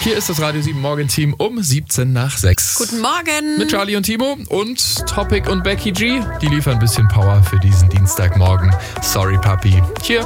Hier ist das Radio 7 Morgenteam um 7:17. Guten Morgen. Mit Charlie und Timo und Topic und Becky G. Die liefern ein bisschen Power für diesen Dienstagmorgen. Sorry, Papi. Hier